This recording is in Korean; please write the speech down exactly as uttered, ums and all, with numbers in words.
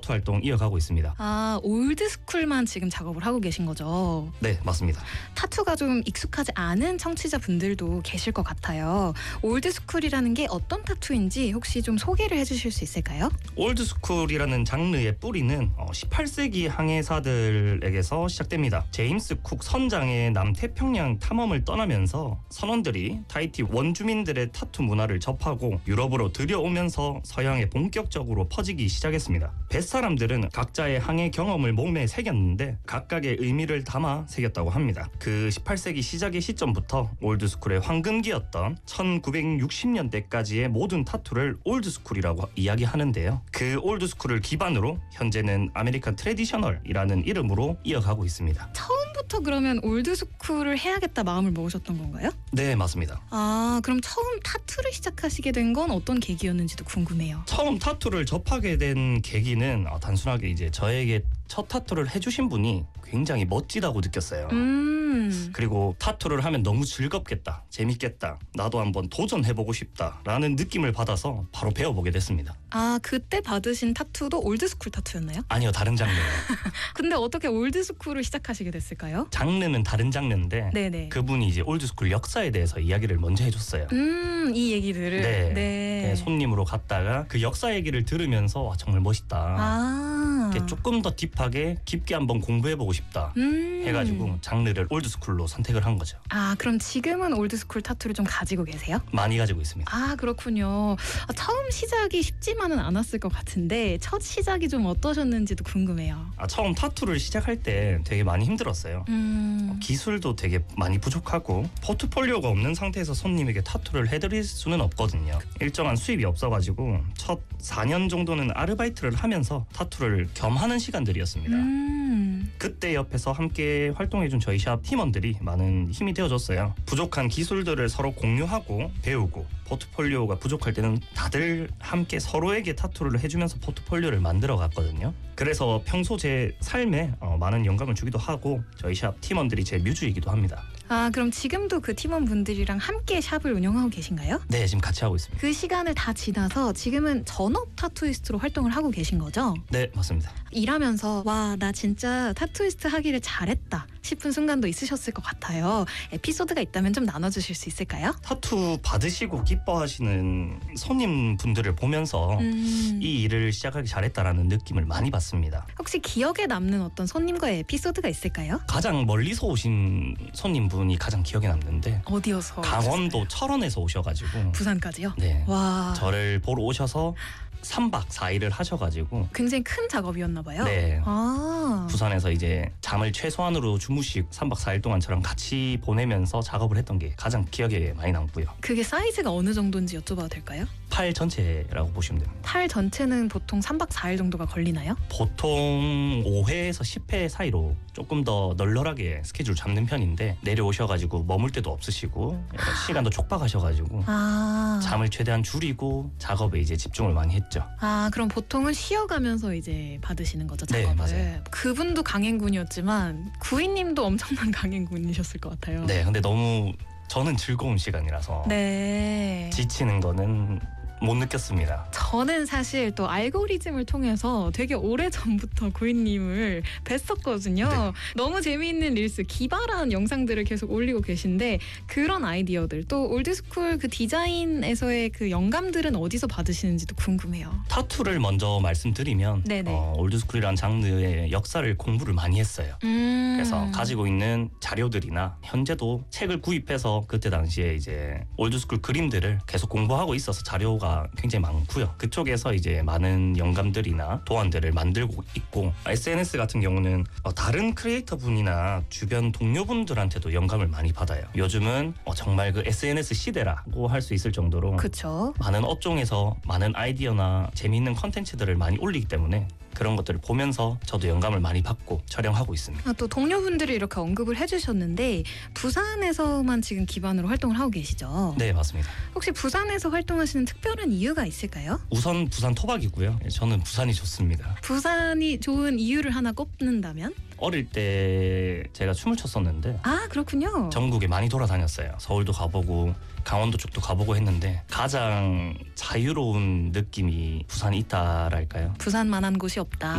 타투 활동 이어가고 있습니다. 아, 올드스쿨만 지금 작업을 하고 계신 거죠? 네, 맞습니다. 타투가 좀 익숙하지 않은 청취자분들도 계실 것 같아요. 올드스쿨이라는 게 어떤 타투인지 혹시 좀 소개를 해주실 수 있을까요? 올드스쿨이라는 장르의 뿌리는 십팔 세기 항해사들에게서 시작됩니다. 제임스 쿡 선장의 남태평양 탐험을 떠나면서 선원들이 타히티 원주민들의 타투 문화를 접하고 유럽으로 들여오면서 서양에 본격적으로 퍼지기 시작했습니다. 뱃사람들은 각자의 항해 경험을 몸에 새겼는데 각각의 의미를 담아 새겼다고 합니다. 그 십팔 세기 시작의 시점부터 올드스쿨의 황금기였던 천구백육십 년대까지의 모든 타투를 올드스쿨이라고 이야기하는데요. 그 올드스쿨을 기반으로 현재는 아메리칸 트래디셔널이라는 이름으로 이어가고 있습니다. 처음부터 그러면 올드스쿨을 해야겠다 마음을 먹으셨던 건가요? 네, 맞습니다. 아, 그럼 처음 타투를 시작하시게 된 건 어떤 계기였는지도 궁금해요. 처음 타투를 접하게 된 계기는 단순하게 이제 저에게 첫 타투를 해주신 분이 굉장히 멋지다고 느꼈어요. 음. 그리고 타투를 하면 너무 즐겁겠다, 재밌겠다, 나도 한번 도전해보고 싶다라는 느낌을 받아서 바로 배워보게 됐습니다. 아, 그때 받으신 타투도 올드스쿨 타투였나요? 아니요, 다른 장르예요. 근데 어떻게 올드스쿨을 시작하시게 됐을까요? 장르는 다른 장르인데 네네. 그분이 이제 올드스쿨 역사에 대해서 이야기를 먼저 해줬어요. 음, 이 얘기들을. 네. 네. 네, 손님으로 갔다가 그 역사 얘기를 들으면서 와, 정말 멋있다. 아. 조금 더 딥하게 깊게 한번 공부해보고 싶다. 음. 해가지고 장르를 올드스쿨로 선택을 한 거죠. 아, 그럼 지금은 올드스쿨 타투를 좀 가지고 계세요? 많이 가지고 있습니다. 아, 그렇군요. 아, 처음 시작이 쉽지만은 않았을 것 같은데 첫 시작이 좀 어떠셨는지도 궁금해요. 아, 처음 타투를 시작할 때 되게 많이 힘들었어요. 음. 기술도 되게 많이 부족하고 포트폴리오가 없는 상태에서 손님에게 타투를 해드릴 수는 없거든요. 일정한 수입이 없어가지고 첫 사 년 정도는 아르바이트를 하면서 타투를 겸하는 시간들이었습니다. 음. 그때 옆에서 함께 활동해준 저희 샵 팀원들이 많은 힘이 되어줬어요. 부족한 기술들을 서로 공유하고 배우고 포트폴리오가 부족할 때는 다들 함께 서로에게 타투를 해주면서 포트폴리오를 만들어 갔거든요. 그래서 평소 제 삶에 어, 많은 영감을 주기도 하고 저희 샵 팀원들이 제 뮤즈이기도 합니다. 아, 그럼 지금도 그 팀원분들이랑 함께 샵을 운영하고 계신가요? 네, 지금 같이 하고 있습니다. 그 시간을 다 지나서 지금은 전업 타투이스트로 활동을 하고 계신 거죠? 네, 맞습니다. 일하면서 와, 나 진짜 타투이스트 하기를 잘했다 싶은 순간도 있으셨을 것 같아요. 에피소드가 있다면 좀 나눠주실 수 있을까요? 타투 받으시고 기뻐하시는 손님분들을 보면서 음. 이 일을 시작하기 잘했다라는 느낌을 많이 받습니다. 혹시 기억에 남는 어떤 손님과의 에피소드가 있을까요? 가장 멀리서 오신 손님분이 가장 기억에 남는데 어디여서? 강원도 철원에서 오셔가지고 부산까지요? 네, 와, 저를 보러 오셔서 삼 박 사 일을 하셔가지고 굉장히 큰 작업이었나 봐요. 네, 아, 부산에서 이제 잠을 최소한으로 주무시고 삼 박 사 일 동안 저랑 같이 보내면서 작업을 했던 게 가장 기억에 많이 남고요. 그게 사이즈가 어느 정도인지 여쭤봐도 될까요? 팔 전체라고 보시면 됩니다. 팔 전체는 보통 삼 박 사 일 정도가 걸리나요? 보통 오 회에서 십 회 사이로 조금 더 널널하게 스케줄 잡는 편인데 내려오셔가지고 머물 때도 없으시고 시간도 촉박하셔가지고 아, 잠을 최대한 줄이고 작업에 이제 집중을 많이 했죠. 아, 그럼 보통은 쉬어가면서 이제 받으시는 거죠, 네, 작업을? 맞아요. 그분도 강행군이었지만 구이님도 엄청난 강행군이셨을 것 같아요. 네, 근데 너무 저는 즐거운 시간이라서 네. 지치는 거는 못 느꼈습니다. 저는 사실 또 알고리즘을 통해서 되게 오래전부터 구이님을 뵀었거든요. 네. 너무 재미있는 릴스, 기발한 영상들을 계속 올리고 계신데 그런 아이디어들, 또 올드스쿨 그 디자인에서의 그 영감들은 어디서 받으시는지도 궁금해요. 타투를 먼저 말씀드리면 네네. 어, 올드스쿨이라는 장르의 역사를 공부를 많이 했어요. 음. 그래서 가지고 있는 자료들이나 현재도 책을 구입해서 그때 당시에 이제 올드스쿨 그림들을 계속 공부하고 있어서 자료가 굉장히 많고요. 그쪽에서 이제 많은 영감들이나 도안들을 만들고 있고 에스엔에스 같은 경우는 다른 크리에이터 분이나 주변 동료분들한테도 영감을 많이 받아요. 요즘은 정말 그 에스엔에스 시대라고 할 수 있을 정도로 그쵸. 많은 업종에서 많은 아이디어나 재미있는 컨텐츠들을 많이 올리기 때문에 그런 것들을 보면서 저도 영감을 많이 받고 촬영하고 있습니다. 아, 또 동료분들이 이렇게 언급을 해주셨는데 부산에서만 지금 기반으로 활동을 하고 계시죠? 네, 맞습니다. 혹시 부산에서 활동하시는 특별한 이유가 있을까요? 우선 부산 토박이고요. 저는 부산이 좋습니다. 부산이 좋은 이유를 하나 꼽는다면? 어릴 때 제가 춤을 췄었는데 아, 그렇군요. 전국에 많이 돌아다녔어요. 서울도 가보고 강원도 쪽도 가보고 했는데 가장 자유로운 느낌이 부산에 있다랄까요? 부산만한 곳이 없다.